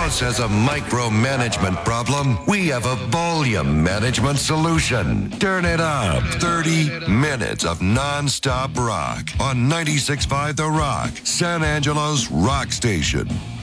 house has a micromanagement problem, we have a volume management solution. Turn it up. 30 minutes of non-stop rock on 96.5 The Rock, San Angelo's rock station.